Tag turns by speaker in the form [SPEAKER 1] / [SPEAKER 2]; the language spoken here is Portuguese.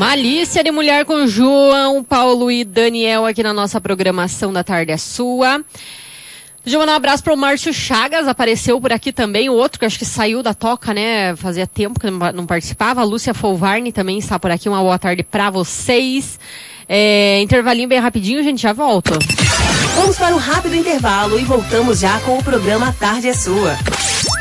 [SPEAKER 1] Malícia de Mulher com João, Paulo e Daniel aqui na nossa programação da Tarde é Sua. Deixa eu mandar um abraço para o Márcio Chagas, apareceu por aqui também, o outro que acho que saiu da toca, né, fazia tempo que não participava. A Lúcia Folvarni também está por aqui, uma boa tarde para vocês. Intervalinho bem rapidinho, gente, já volto.
[SPEAKER 2] Vamos para um rápido intervalo e voltamos já com o programa Tarde é Sua.